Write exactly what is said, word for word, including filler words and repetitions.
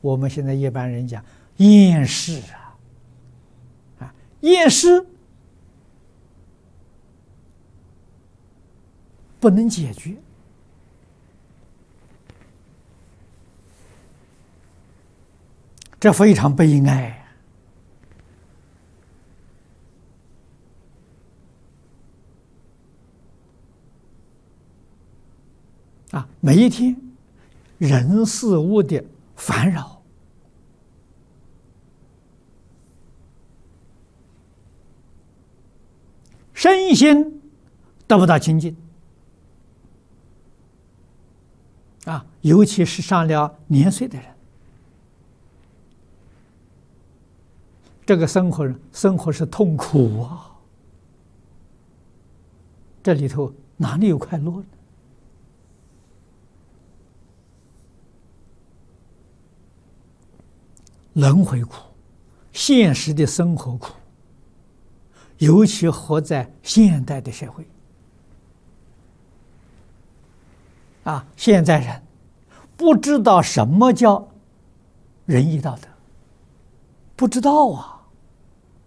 我们现在一般人讲厌世啊，啊，厌世不能解决，这非常悲哀。啊，每一天人事物的烦扰，身心得不到清净。啊，尤其是上了年岁的人，这个生活生活是痛苦啊，这里头哪里有快乐呢？轮回苦，现实的生活苦，尤其活在现代的社会。啊，现在人不知道什么叫仁义道德，不知道啊。